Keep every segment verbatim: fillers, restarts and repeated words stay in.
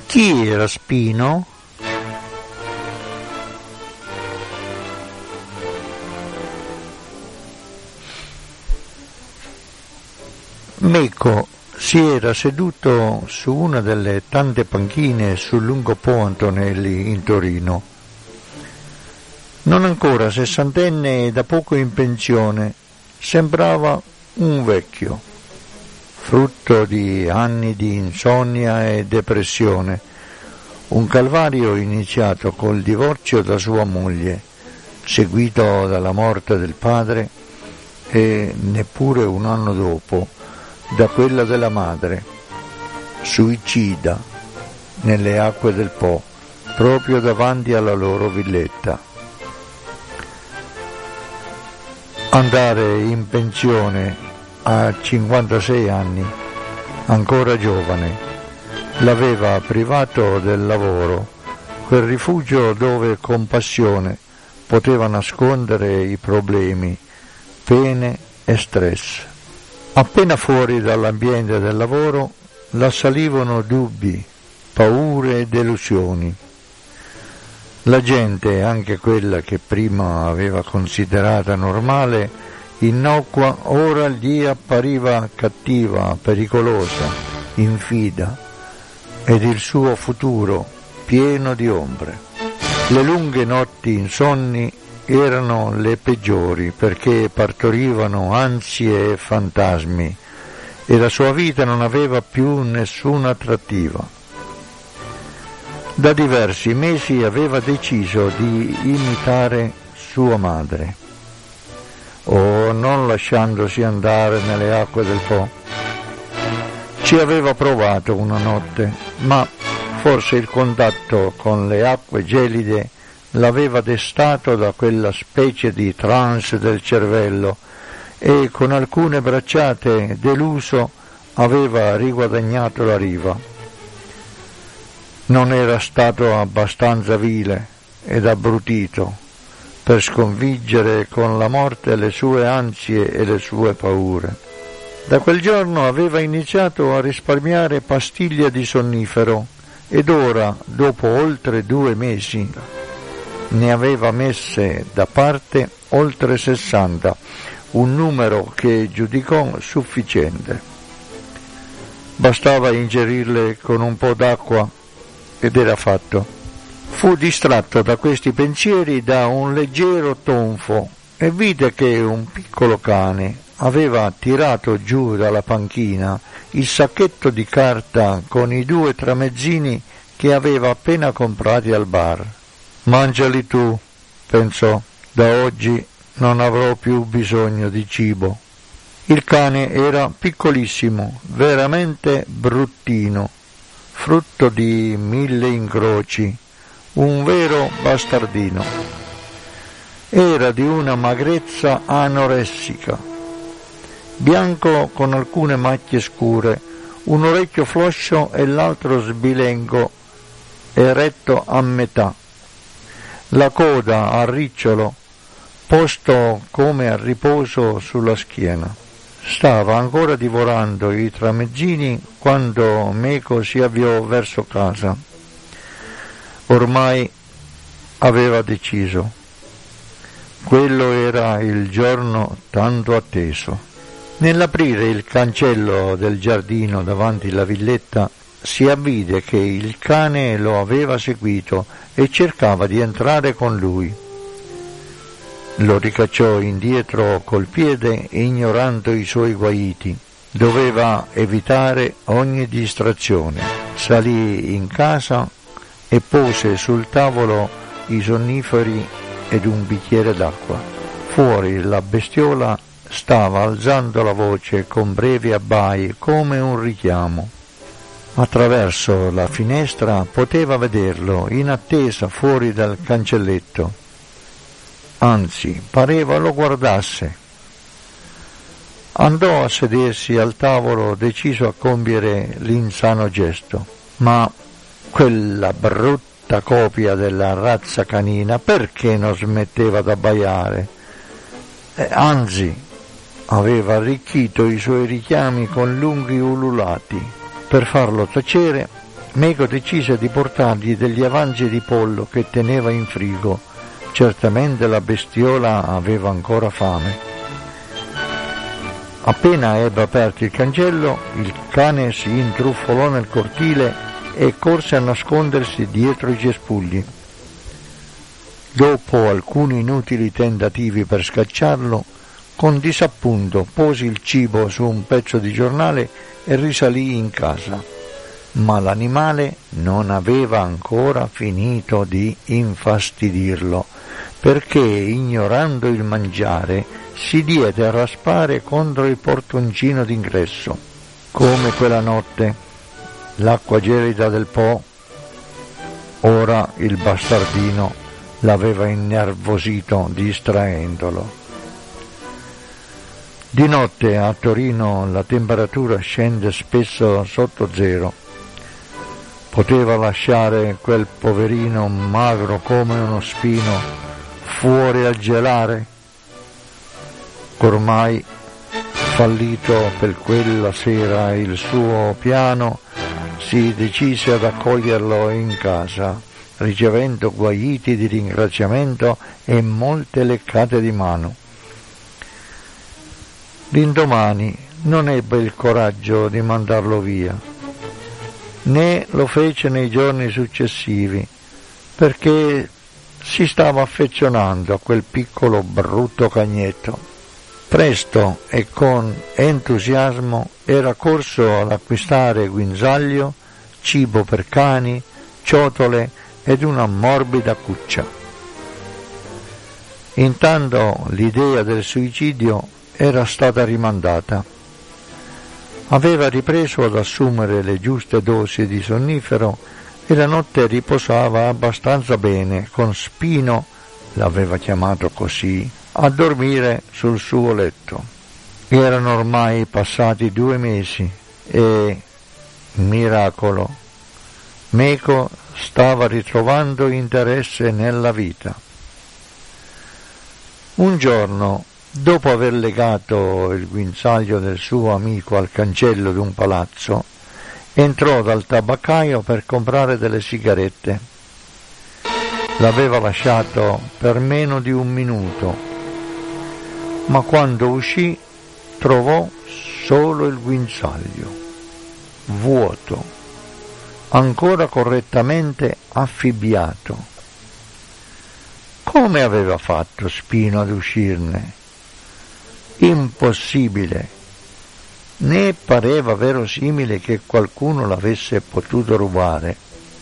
Chi era Spino? Meco si era seduto su una delle tante panchine sul lungo Po Antonelli in Torino. Non ancora sessantenne e da poco in pensione, sembrava un vecchio, frutto di anni di insonnia e depressione, un calvario iniziato col divorzio da sua moglie, seguito dalla morte del padre e neppure un anno dopo da quella della madre, suicida nelle acque del Po, proprio davanti alla loro villetta. Andare in pensione a cinquantasei anni, ancora giovane, l'aveva privato del lavoro, quel rifugio dove con passione poteva nascondere i problemi, pene e stress. Appena fuori dall'ambiente del lavoro l'assalivano dubbi, paure e delusioni. La gente, anche quella che prima aveva considerata normale, innocua, ora gli appariva cattiva, pericolosa, infida, ed il suo futuro pieno di ombre. Le lunghe notti insonni erano le peggiori perché partorivano ansie e fantasmi e la sua vita non aveva più nessuna attrattiva. Da diversi mesi aveva deciso di imitare sua madre, o non lasciandosi andare nelle acque del Po. Ci aveva provato una notte, ma forse il contatto con le acque gelide l'aveva destato da quella specie di trance del cervello e con alcune bracciate deluso aveva riguadagnato la riva. Non era stato abbastanza vile ed abbrutito per sconfiggere con la morte le sue ansie e le sue paure. Da quel giorno aveva iniziato a risparmiare pastiglie di sonnifero ed ora, dopo oltre due mesi, ne aveva messe da parte oltre sessanta, un numero che giudicò sufficiente. Bastava ingerirle con un po' d'acqua ed era fatto. Fu distratto da questi pensieri da un leggero tonfo e vide che un piccolo cane aveva tirato giù dalla panchina il sacchetto di carta con i due tramezzini che aveva appena comprati al bar. «Mangiali tu», pensò, «da oggi non avrò più bisogno di cibo». Il cane era piccolissimo, veramente bruttino, frutto di mille incroci, un vero bastardino. Era di una magrezza anoressica, bianco con alcune macchie scure, un orecchio floscio e l'altro sbilenco, eretto a metà. La coda a ricciolo, posto come a riposo sulla schiena. Stava ancora divorando i tramezzini quando Meco si avviò verso casa. Ormai aveva deciso. Quello era il giorno tanto atteso. Nell'aprire il cancello del giardino davanti alla villetta si avvide che il cane lo aveva seguito e cercava di entrare con lui. Lo ricacciò indietro col piede, ignorando i suoi guaiti. Doveva evitare ogni distrazione. Salì in casa e pose sul tavolo i sonniferi ed un bicchiere d'acqua. Fuori la bestiola stava alzando la voce con brevi abbai come un richiamo. Attraverso la finestra poteva vederlo in attesa fuori dal cancelletto. Anzi, pareva lo guardasse. Andò a sedersi al tavolo deciso a compiere l'insano gesto, ma quella brutta copia della razza canina perché non smetteva d'abbaiare? Eh, anzi, aveva arricchito i suoi richiami con lunghi ululati. Per farlo tacere Meco decise di portargli degli avanzi di pollo che teneva in frigo. Certamente la bestiola aveva ancora fame. Appena ebbe aperto il cancello, il cane si intruffolò nel cortile e corse a nascondersi dietro i cespugli. Dopo alcuni inutili tentativi per scacciarlo, con disappunto posi il cibo su un pezzo di giornale e risalì in casa. Ma l'animale non aveva ancora finito di infastidirlo, perché, ignorando il mangiare, si diede a raspare contro il portoncino d'ingresso. Come quella notte, l'acqua gelida del Po, ora il bastardino l'aveva innervosito distraendolo. Di notte a Torino la temperatura scende spesso sotto zero. Poteva lasciare quel poverino magro come uno spino fuori a gelare? Ormai fallito per quella sera il suo piano, si decise ad accoglierlo in casa, ricevendo guaiti di ringraziamento e molte leccate di mano. L'indomani non ebbe il coraggio di mandarlo via, né lo fece nei giorni successivi, perché si stava affezionando a quel piccolo brutto cagnetto. Presto e con entusiasmo era corso ad acquistare guinzaglio, cibo per cani, ciotole ed una morbida cuccia. Intanto l'idea del suicidio era stata rimandata. Aveva ripreso ad assumere le giuste dosi di sonnifero e la notte riposava abbastanza bene, con Spino, l'aveva chiamato così, a dormire sul suo letto. Erano ormai passati due mesi e, miracolo, Meco stava ritrovando interesse nella vita. Un giorno, dopo aver legato il guinzaglio del suo amico al cancello di un palazzo, entrò dal tabaccaio per comprare delle sigarette. L'aveva lasciato per meno di un minuto, ma quando uscì trovò solo il guinzaglio, vuoto, ancora correttamente affibbiato. Come aveva fatto Spino ad uscirne? Impossibile, né pareva verosimile che qualcuno l'avesse potuto rubare.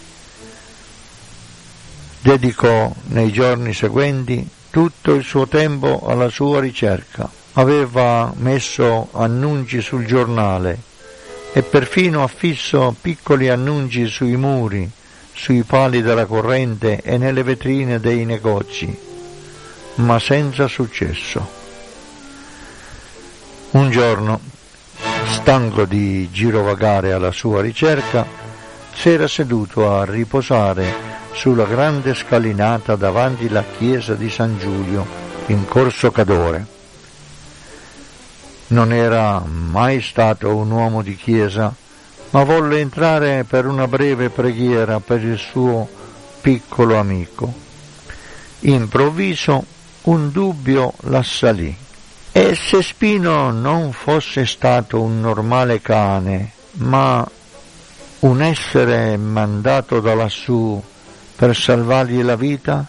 Dedicò nei giorni seguenti tutto il suo tempo alla sua ricerca. Aveva messo annunci sul giornale e perfino affisso piccoli annunci sui muri, sui pali della corrente e nelle vetrine dei negozi, ma senza successo. Un giorno, stanco di girovagare alla sua ricerca, s'era seduto a riposare sulla grande scalinata davanti alla chiesa di San Giulio, in Corso Cadore. Non era mai stato un uomo di chiesa, ma volle entrare per una breve preghiera per il suo piccolo amico. Improvviso un dubbio l'assalì. E se Spino non fosse stato un normale cane, ma un essere mandato da lassù per salvargli la vita?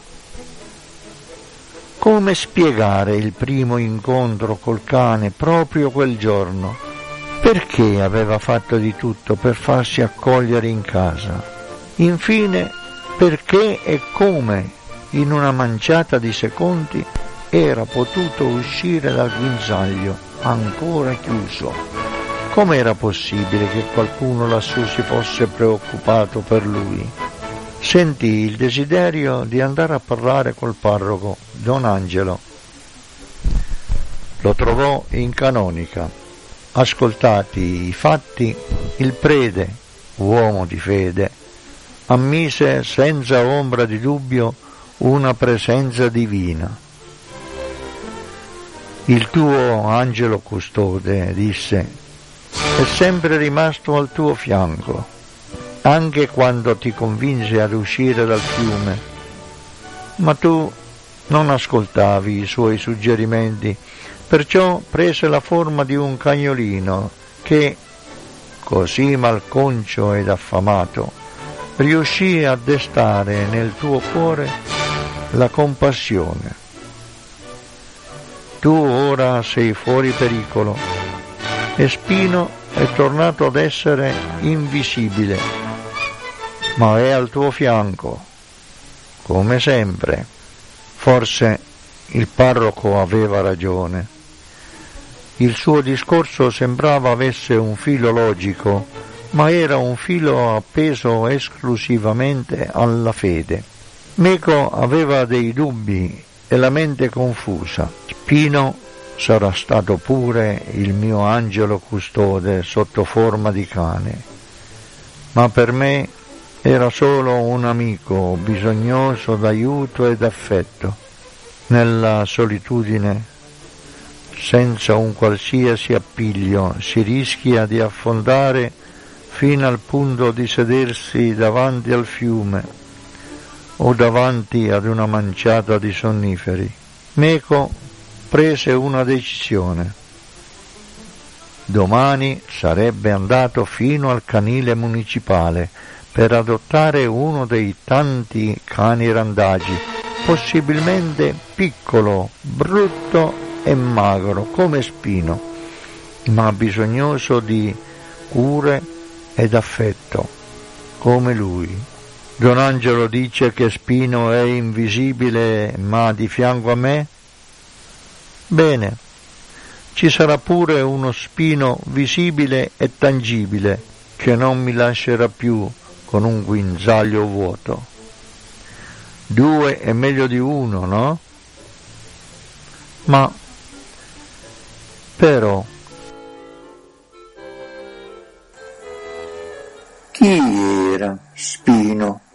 Come spiegare il primo incontro col cane proprio quel giorno? Perché aveva fatto di tutto per farsi accogliere in casa? Infine, perché e come, in una manciata di secondi, era potuto uscire dal guinzaglio ancora chiuso? Com'era possibile che qualcuno lassù si fosse preoccupato per lui? Sentì il desiderio di andare a parlare col parroco, Don Angelo. Lo trovò in canonica. Ascoltati i fatti, il prete, uomo di fede, ammise senza ombra di dubbio una presenza divina. Il tuo angelo custode, disse, è sempre rimasto al tuo fianco. anche quando ti convinse ad uscire dal fiume, ma tu non ascoltavi i suoi suggerimenti, perciò prese la forma di un cagnolino che, così malconcio ed affamato, riuscì a destare nel tuo cuore la compassione. Tu ora sei fuori pericolo e Spino è tornato ad essere invisibile, ma è al tuo fianco, come sempre. Forse il parroco aveva ragione. Il suo discorso sembrava avesse un filo logico, ma era un filo appeso esclusivamente alla fede. Meco aveva dei dubbi e la mente confusa. Spino sarà stato pure il mio angelo custode sotto forma di cane, ma per me era solo un amico bisognoso d'aiuto ed affetto. Nella solitudine, senza un qualsiasi appiglio, si rischia di affondare fino al punto di sedersi davanti al fiume o davanti ad una manciata di sonniferi. Meco prese una decisione. Domani sarebbe andato fino al canile municipale per adottare uno dei tanti cani randagi, possibilmente piccolo, brutto e magro come Spino, ma bisognoso di cure ed affetto come lui. Don Angelo dice che Spino è invisibile ma di fianco a me? Bene, ci sarà pure uno Spino visibile e tangibile che non mi lascerà più con un guinzaglio vuoto. Due è meglio di uno, no? Ma, però, chi era Spino?